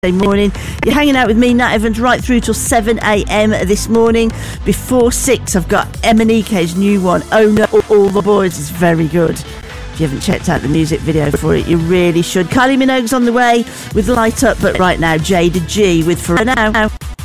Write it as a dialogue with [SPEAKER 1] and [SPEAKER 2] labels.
[SPEAKER 1] morning. You're hanging out with me, Nat Evans, right through till 7 a.m. this morning. Before 6, I've got Emanike's new one, Oh No, All the Boys. It's very good. If you haven't checked out the music video for it, you really should. Kylie Minogue's on the way with Light Up, but right now, Jada G with For Now.